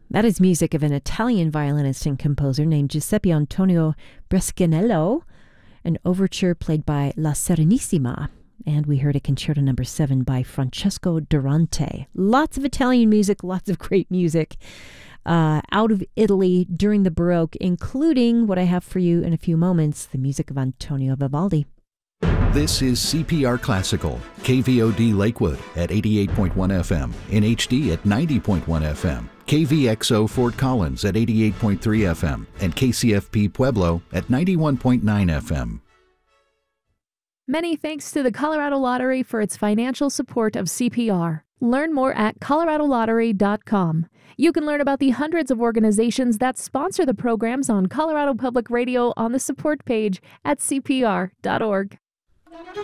That is music of an Italian violinist and composer named Giuseppe Antonio Brescanello, an overture played by La Serenissima. And we heard a Concerto No. 7 by Francesco Durante. Lots of Italian music, lots of great music out of Italy during the Baroque, including what I have for you in a few moments, the music of Antonio Vivaldi. This is CPR Classical, KVOD Lakewood at 88.1 FM, in HD at 90.1 FM, KVXO Fort Collins at 88.3 FM, and KCFP Pueblo at 91.9 FM. Many thanks to the Colorado Lottery for its financial support of CPR. Learn more at coloradolottery.com. You can learn about the hundreds of organizations that sponsor the programs on Colorado Public Radio on the support page at cpr.org.